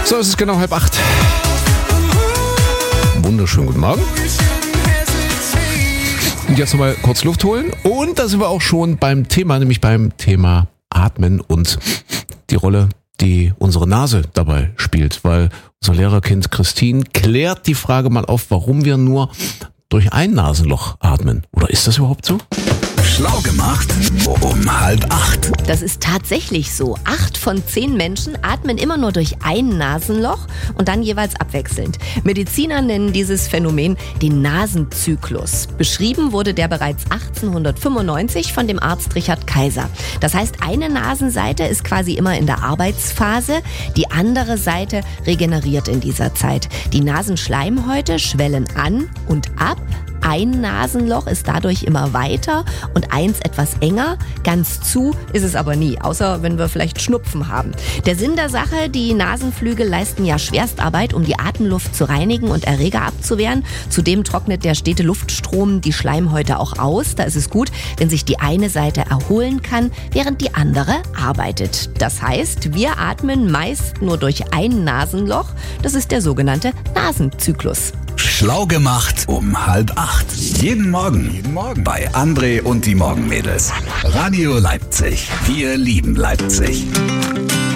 So, es ist genau 7:30. Wunderschönen guten Morgen. Und jetzt nochmal kurz Luft holen. Und da sind wir auch schon beim Thema, nämlich beim Thema Atmen und die Rolle, die unsere Nase dabei spielt. Weil unser Lehrerkind Christine klärt die Frage mal auf, warum wir nur durch ein Nasenloch atmen. Oder ist das überhaupt so? Schlau gemacht um 7:30. Das ist tatsächlich so. 8 von 10 Menschen atmen immer nur durch ein Nasenloch und dann jeweils abwechselnd. Mediziner nennen dieses Phänomen den Nasenzyklus. Beschrieben wurde der bereits 1895 von dem Arzt Richard Kaiser. Das heißt, eine Nasenseite ist quasi immer in der Arbeitsphase, die andere Seite regeneriert in dieser Zeit. Die Nasenschleimhäute schwellen an und ab. Ein Nasenloch ist dadurch immer weiter und eins etwas enger. Ganz zu ist es aber nie, außer wenn wir vielleicht Schnupfen haben. Der Sinn der Sache, die Nasenflügel leisten ja Schwerstarbeit, um die Atemluft zu reinigen und Erreger abzuwehren. Zudem trocknet der stete Luftstrom die Schleimhäute auch aus. Da ist es gut, wenn sich die eine Seite erholen kann, während die andere arbeitet. Das heißt, wir atmen meist nur durch ein Nasenloch. Das ist der sogenannte Nasenzyklus. Schlau gemacht um 7:30. Jeden Morgen bei André und die Morgenmädels. Radio Leipzig. Wir lieben Leipzig.